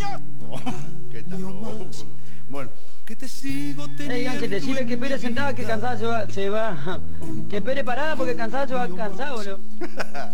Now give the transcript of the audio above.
señor. Oh, ¿qué tal? Bueno, que te sigo teniendo. Ángel, decime que Pérez sentada que cansada se va. Que Pérez parada porque cansada se va cansado, ¿no?